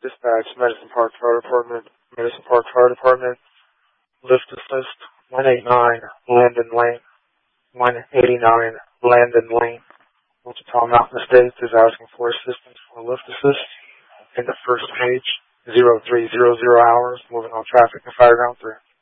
Dispatch, Medicine Park Fire Department, lift assist, 189 Landon Lane, 189 Landon Lane. Wichita Mountain Estates is asking for assistance for lift assist. In the first page, 0300 hours, moving on traffic and fire ground 3.